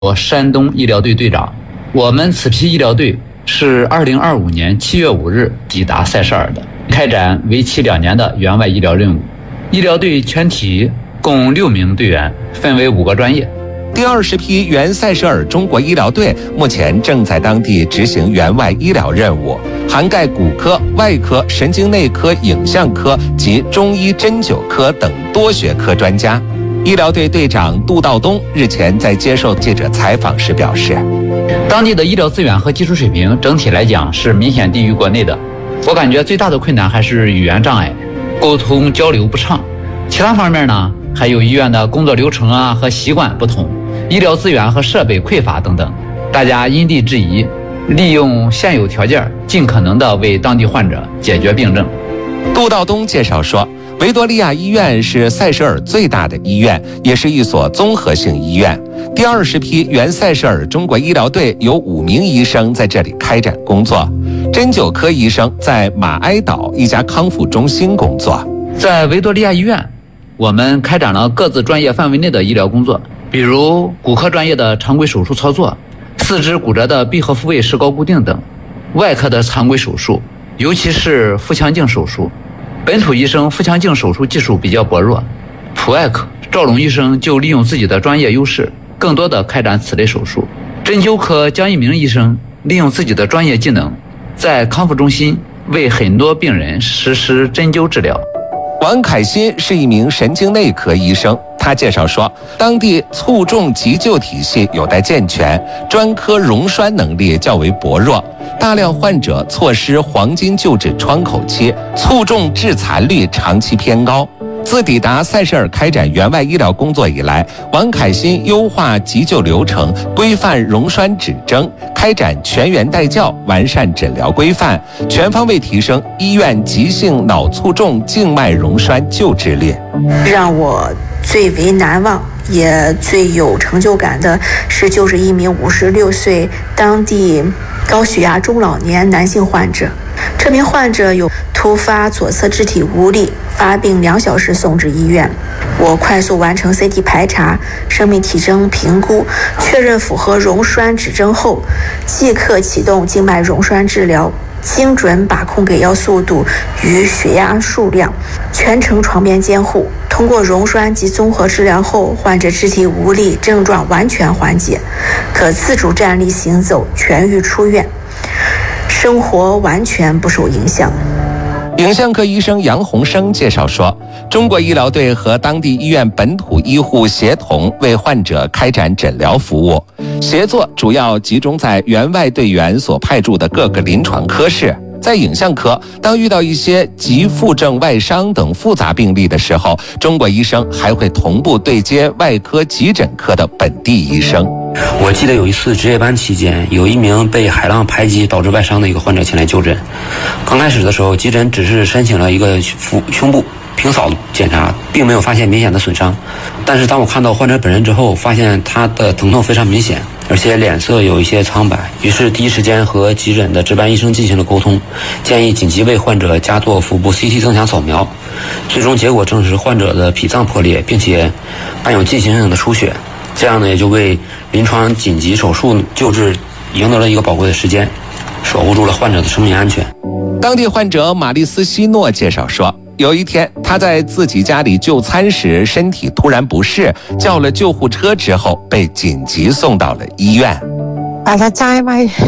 我山东医疗队队长。我们此批医疗队是2025年7月5日抵达塞舌尔的，开展为期2年的援外医疗任务。医疗队全体共6名队员，分为5个专业。 第20批援塞舌尔中国医疗队目前正在当地执行援外医疗任务，涵盖骨科、外科、神经内科、影像科及中医针灸科等多学科专家。医疗队队长杜道东日前在接受记者采访时表示， 当地的医疗资源和技术水平整体来讲是明显低于国内的。我感觉最大的困难还是语言障碍，沟通交流不畅。其他方面呢，还有医院的工作流程和习惯不同，医疗资源和设备匮乏等等。大家因地制宜，利用现有条件，尽可能的为当地患者解决病症。 杜道东介绍说，维多利亚医院是塞舌尔最大的医院，也是一所综合性医院。第20批援塞舌尔中国医疗队有5名医生在这里开展工作，针灸科医生在马埃岛一家康复中心工作。 在维多利亚医院，我们开展了各自专业范围内的医疗工作，比如骨科专业的常规手术操作，四肢骨折的闭合复位石膏固定等；外科的常规手术，尤其是腹腔镜手术。本土医生腹腔镜手术技术比较薄弱，普外科赵龙医生就利用自己的专业优势，更多的开展此类手术。针灸科江一鸣医生利用自己的专业技能，在康复中心为很多病人实施针灸治疗。 王凯新是一名神经内科医生，他介绍说，当地卒中急救体系有待健全，专科溶栓能力较为薄弱，大量患者错失黄金救治窗口期，卒中致残率长期偏高。自抵达塞舌尔开展援外医疗工作以来，王凯新优化急救流程，规范溶栓指征，开展全员带教，完善诊疗规范，全方位提升医院急性脑卒中静脉溶栓救治率。 让我最为难忘也最有成就感的是救治一名56岁当地高血压中老年男性患者。这名患者有突发左侧肢体无力，发病2小时送至医院。我快速完成 CT 排查、生命体征评估，确认符合溶栓指征后，即刻启动静脉溶栓治疗，精准把控给药速度与血压数量，全程床边监护。通过溶栓及综合治疗后，患者肢体无力症状完全缓解，可自主站立行走，痊愈出院，生活完全不受影响。 影像科医生杨洪生介绍说，中国医疗队和当地医院本土医护协同为患者开展诊疗服务，协作主要集中在援外队员所派驻的各个临床科室。在影像科，当遇到一些急腹症外伤等复杂病例的时候，中国医生还会同步对接外科急诊科的本地医生。 我记得有一次值夜班期间，有一名被海浪排击导致外伤的一个患者前来就诊。刚开始的时候，急诊只是申请了一个胸部平扫检查，并没有发现明显的损伤。但是当我看到患者本人之后，发现他的疼痛非常明显，而且脸色有一些苍白，于是第一时间和急诊的值班医生进行了沟通，建议紧急为患者加做腹部 CT 增强扫描。最终结果证实患者的脾脏破裂，并且伴有进行性的出血，这样呢也就为临床紧急手术救治赢得了一个宝贵的时间，守护住了患者的生命安全。 当地患者玛丽斯希诺介绍说，有一天他在自己家里就餐时身体突然不适，叫了救护车之后被紧急送到了医院。 At that time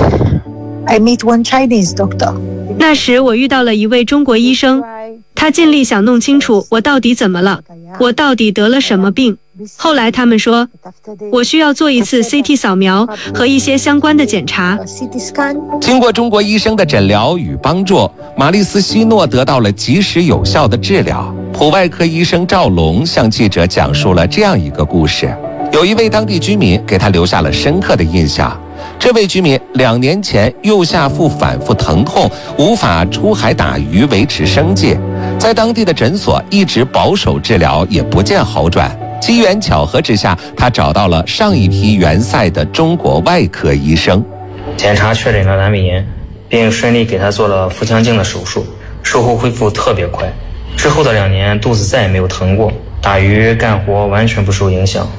I meet one Chinese doctor. 那时我遇到了一位中国医生，他尽力想弄清楚我到底怎么了，我到底得了什么病。后来他们说，我需要做一次 CT 扫描和一些相关的检查。 经过中国医生的诊疗与帮助，玛丽斯希诺得到了及时有效的治疗。普外科医生赵龙向记者讲述了这样一个故事，有一位当地居民给他留下了深刻的印象。这位居民2年前右下腹反复疼痛，无法出海打鱼维持生计，在当地的诊所一直保守治疗，也不见好转。机缘巧合之下，他找到了上一批援塞的中国外科医生。 检查确诊了阑尾炎，并顺利给他做了腹腔镜的手术，术后恢复特别快。之后的2年，肚子再也没有疼过，打鱼干活完全不受影响。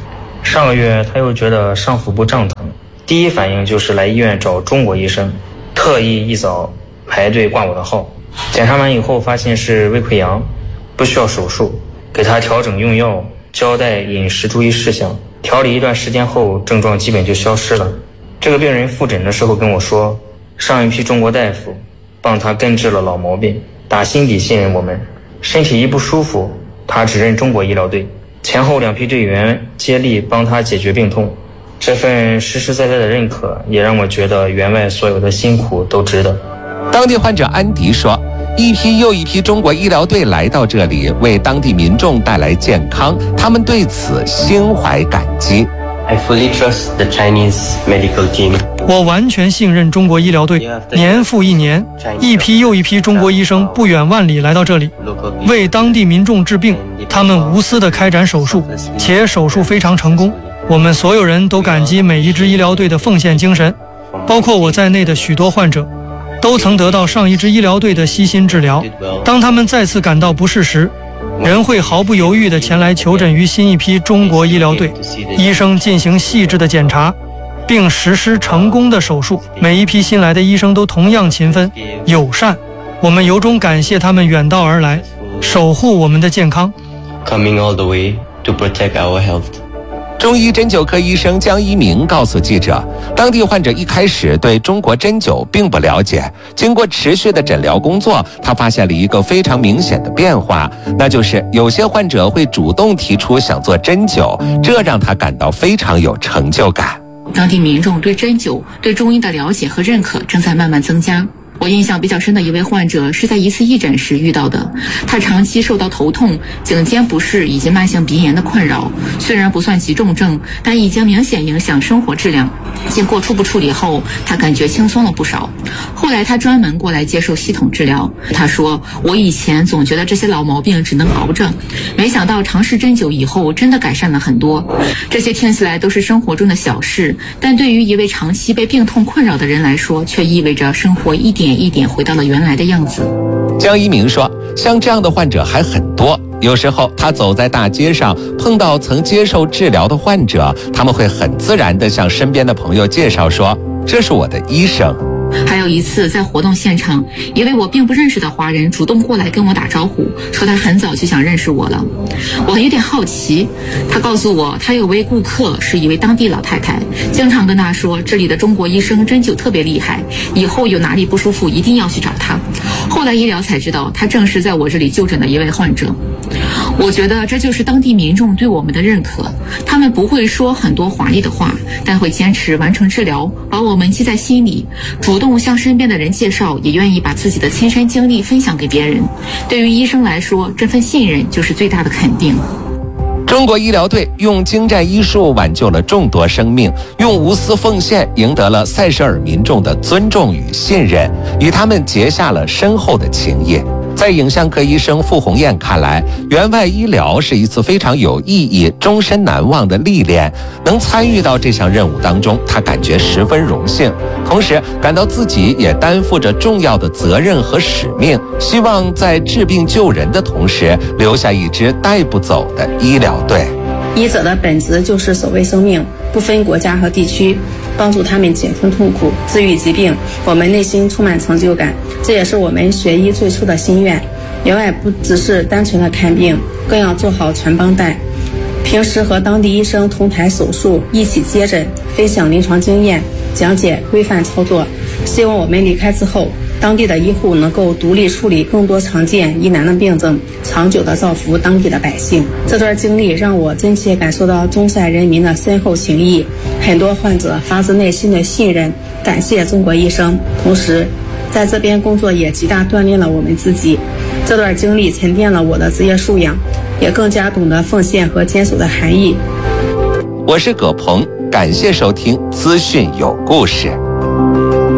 上个月他又觉得上腹部胀疼，第一反应就是来医院找中国医生，特意一早排队挂我的号。检查完以后发现是胃溃疡，不需要手术，给他调整用药，交代饮食注意事项，调理一段时间后症状基本就消失了。这个病人复诊的时候跟我说，上一批中国大夫帮他根治了老毛病，打心底信任我们，身体一不舒服他只认中国医疗队，前后2批队员接力帮他解决病痛。这份实实在在的认可也让我觉得员外所有的辛苦都值得。 当地患者安迪说，一批又一批中国医疗队来到这里，为当地民众带来健康，他们对此心怀感激。 I fully trust the Chinese medical team. 我完全信任中国医疗队，年复一年，一批又一批中国医生不远万里来到这里，为当地民众治病，他们无私地开展手术，且手术非常成功。我们所有人都感激每一支医疗队的奉献精神，包括我在内的许多患者，都曾得到上一支医疗队的悉心治疗。当他们再次感到不适时，人会毫不犹豫地前来求诊于新一批中国医疗队，医生进行细致的检查，并实施成功的手术。每一批新来的医生都同样勤奋友善，我们由衷感谢他们远道而来，守护我们的健康。 Coming all the way to protect our health. 中医针灸科医生江一鸣告诉记者，当地患者一开始对中国针灸并不了解，经过持续的诊疗工作，他发现了一个非常明显的变化，那就是有些患者会主动提出想做针灸，这让他感到非常有成就感。 当地民众对针灸、对中医的了解和认可正在慢慢增加。我印象比较深的一位患者是在一次义诊时遇到的，他长期受到头痛、颈肩不适以及慢性鼻炎的困扰，虽然不算急重症，但已经明显影响生活质量。经过初步处理后，他感觉轻松了不少。后来他专门过来接受系统治疗。他说，我以前总觉得这些老毛病只能熬着，没想到尝试针灸以后真的改善了很多。这些听起来都是生活中的小事，但对于一位长期被病痛困扰的人来说，却意味着生活一点一点回到了原来的样子。 江一鸣说，像这样的患者还很多，有时候他走在大街上，碰到曾接受治疗的患者，他们会很自然地向身边的朋友介绍说，这是我的医生。 还有一次在活动现场，一位我并不认识的华人主动过来跟我打招呼，说他很早就想认识我了。我有点好奇，他告诉我他有位顾客是一位当地老太太，经常跟他说这里的中国医生针灸特别厉害，以后有哪里不舒服一定要去找他。后来医疗才知道，他正是在我这里就诊的一位患者。我觉得这就是当地民众对我们的认可，他们不会说很多华丽的话，但会坚持完成治疗，把我们记在心里，主动向身边的人介绍，也愿意把自己的亲身经历分享给别人。对于医生来说，这份信任就是最大的肯定。 中国医疗队用精湛医术挽救了众多生命，用无私奉献赢得了塞舌尔民众的尊重与信任，与他们结下了深厚的情谊。在影像科医生傅红艳看来，援外医疗是一次非常有意义、终身难忘的历练。能参与到这项任务当中，他感觉十分荣幸，同时感到自己也担负着重要的责任和使命，希望在治病救人的同时，留下一支带不走的医疗队。 医者的本质就是守卫生命，不分国家和地区，帮助他们减轻痛苦，治愈疾病。我们内心充满成就感，这也是我们学医最初的心愿。援外不只是单纯的看病，更要做好传帮带。平时和当地医生同台手术，一起接诊，分享临床经验，讲解规范操作。希望我们离开之后，当地的医护能够独立处理更多常见疑难的病症，长久地造福当地的百姓。这段经历让我真切感受到中塞人民的深厚情谊，很多患者发自内心的信任，感谢中国医生。同时，在这边工作也极大锻炼了我们自己。这段经历沉淀了我的职业素养，也更加懂得奉献和坚守的含义。 我是葛鹏，感谢收听资讯有故事。